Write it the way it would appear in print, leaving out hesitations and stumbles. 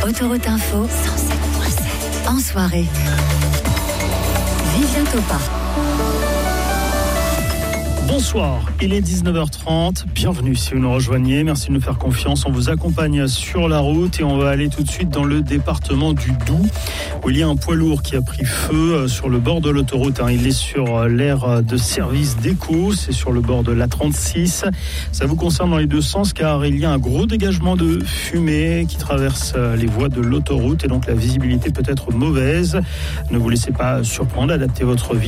Autoroute Info 107.7 en soirée. Vivien Topa. Bonsoir, il est 19h30, bienvenue si vous nous rejoignez, merci de nous faire confiance, on vous accompagne sur la route et on va aller tout de suite dans le département du Doubs où il y a un poids lourd qui a pris feu sur le bord de l'autoroute, il est sur l'aire de service d'Éco, c'est sur le bord de l'A36, ça vous concerne dans les deux sens car il y a un gros dégagement de fumée qui traverse les voies de l'autoroute et donc la visibilité peut être mauvaise, ne vous laissez pas surprendre, adaptez votre